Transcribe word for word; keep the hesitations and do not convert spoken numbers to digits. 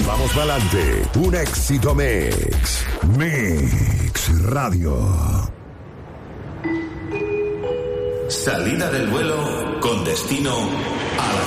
Vamos pa'lante, un éxito mix. Mix Radio. Salida del vuelo con destino a la